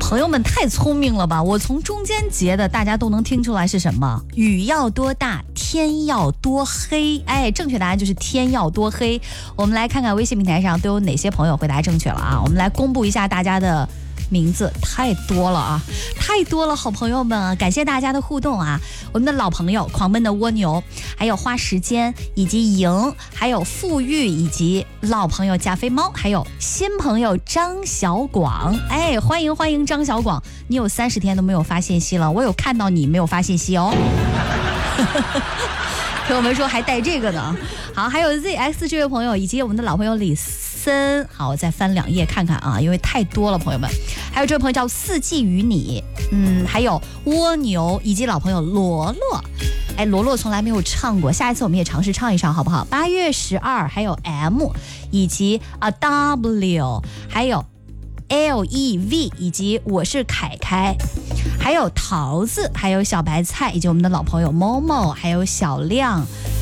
朋友们太聪明了吧，我从中间截的大家都能听出来是什么。雨要多大，天要多黑。哎，正确答案就是天要多黑。我们来看看微信平台上都有哪些朋友回答正确了啊，我们来公布一下大家的名字，太多了啊，太多了，好朋友们啊，感谢大家的互动啊！我们的老朋友狂奔的蜗牛，还有花时间，以及莹，还有富裕，以及老朋友加菲猫，还有新朋友张小广。哎，欢迎欢迎张小广，你有30天都没有发信息了，我有看到你没有发信息哦。听我们说还带这个呢。好，还有 ZX 这位朋友，以及我们的老朋友李森。好，我再翻2页看看啊，因为太多了，朋友们。还有这位朋友叫四季与你，还有蜗牛，以及老朋友罗罗。哎，罗罗从来没有唱过，下一次我们也尝试唱一唱，好不好？8月12，还有 M， 以及W， 还有 LEV， 以及我是凯凯。还有桃子，还有小白菜，以及我们的老朋友某某，还有小亮，